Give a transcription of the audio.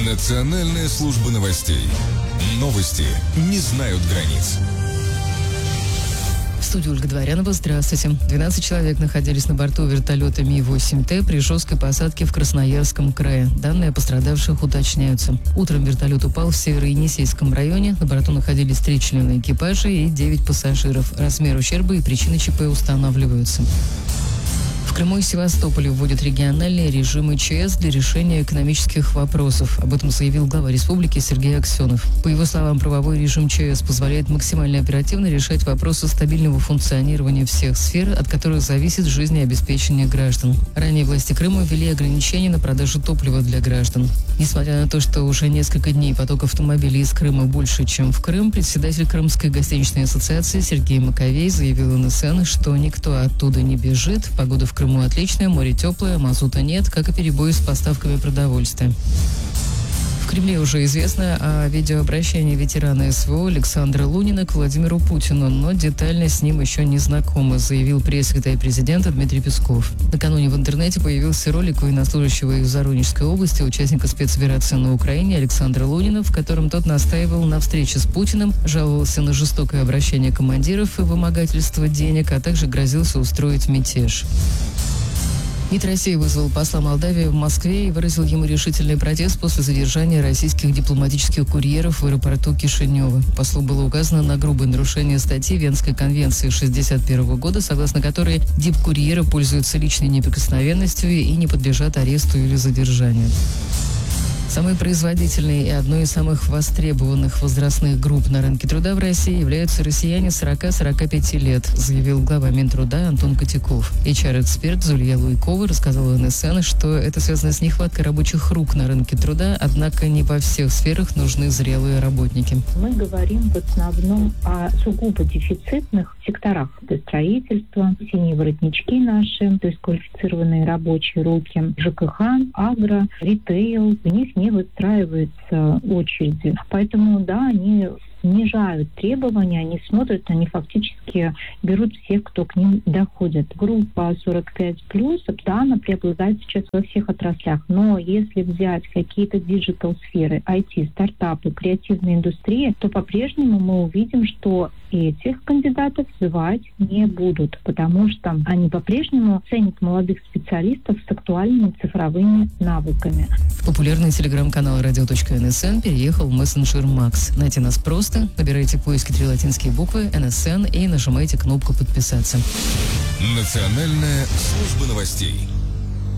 Национальная служба новостей. Новости не знают границ. В студии Ольга Дворянова. Здравствуйте. 12 человек находились на борту вертолета Ми-8Т при жесткой посадке в Красноярском крае. Данные о пострадавших уточняются. Утром вертолет упал в Северо-Енисейском районе. На борту находились 3 члена экипажа и 9 пассажиров. Размер ущерба и причины ЧП устанавливаются. В Крыму и Севастополе вводят региональные режимы ЧС для решения экономических вопросов. Об этом заявил глава республики Сергей Аксенов. По его словам, правовой режим ЧС позволяет максимально оперативно решать вопросы стабильного функционирования всех сфер, от которых зависит жизнеобеспечение граждан. Ранее власти Крыма ввели ограничения на продажу топлива для граждан. Несмотря на то, что уже несколько дней поток автомобилей из Крыма больше, чем в Крым, председатель Крымской гостиничной ассоциации Сергей Маковей заявил НСН, что никто оттуда не бежит, погода в Крыму отличное, море теплое, мазута нет, как и перебои с поставками продовольствия. В Кремле уже известно о видеообращении ветерана СВО Александра Лунина к Владимиру Путину, но детально с ним еще не знакомы, заявил пресс-секретарь президента Дмитрий Песков. Накануне в интернете появился ролик военнослужащего из Воронежской области, участника спецоперации на Украине Александра Лунина, в котором тот настаивал на встрече с Путиным, жаловался на жестокое обращение командиров и вымогательство денег, а также грозился устроить мятеж. МИД России вызвал посла Молдавии в Москве и выразил ему решительный протест после задержания российских дипломатических курьеров в аэропорту Кишинева. Послу было указано на грубое нарушение статьи Венской конвенции 1961 года, согласно которой дипкурьеры пользуются личной неприкосновенностью и не подлежат аресту или задержанию. Самой производительной и одной из самых востребованных возрастных групп на рынке труда в России являются россияне 40-45 лет, заявил глава Минтруда Антон Котяков. HR-эксперт Зулья Луйкова рассказала НСН, что это связано с нехваткой рабочих рук на рынке труда, однако не во всех сферах нужны зрелые работники. Мы говорим в основном о сугубо дефицитных секторах. Это строительство, синие воротнички наши, то есть квалифицированные рабочие руки, ЖКХ, агро, ритейл. В них не выстраиваются очереди. Поэтому, да, они снижают требования, они смотрят, они фактически берут всех, кто к ним доходит. Группа 45+, да, она преобладает сейчас во всех отраслях. Но если взять какие-то диджитал-сферы, IT, стартапы, креативные индустрии, то по-прежнему мы увидим, что этих кандидатов звать не будут, потому что они по-прежнему ценят молодых специалистов с актуальными цифровыми навыками. Популярный телеграм-канал radio.nsn переехал в мессенджер Макс. Найти нас просто. Набирайте в поиске 3 латинские буквы НСН и нажимайте кнопку «Подписаться». Национальная служба новостей.